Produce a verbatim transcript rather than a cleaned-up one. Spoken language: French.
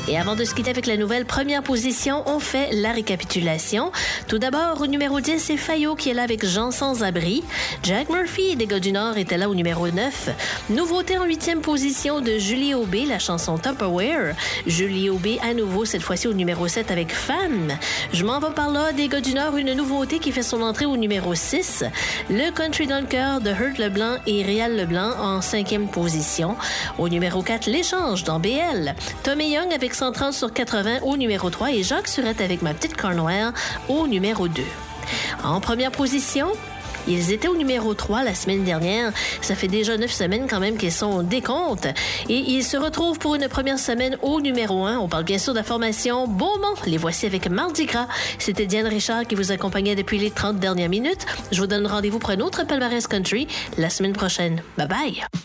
Et avant de se quitter avec la nouvelle première position, on fait la récapitulation. Tout d'abord, au numéro dix, c'est Fayot qui est là avec Jean Sans-Abri. Jack Murphy des gars du Nord était là au numéro neuf. Nouveauté en huitième position de Julie Aubé, la chanson Tupperware. Julie Aubé à nouveau, cette fois-ci au numéro sept avec Femme. Je m'en vais par là des gars du Nord, une nouveauté qui fait son entrée au numéro six. Le Country dans le cœur de Hurt Leblanc et Réal Leblanc en cinquième position. Au numéro quatre, L'échange dans B L. Tommy Young avec cent trente sur quatre-vingts au numéro trois et Jacques Surette avec Ma petite Cornwell au numéro deux. En première position, ils étaient au numéro trois la semaine dernière. Ça fait déjà neuf semaines quand même qu'ils sont au décompte. Et ils se retrouvent pour une première semaine au numéro un. On parle bien sûr de la formation Beaumont. Les voici avec Mardi Gras. C'était Diane Richard qui vous accompagnait depuis les trente dernières minutes. Je vous donne rendez-vous pour un autre palmarès country la semaine prochaine. Bye bye!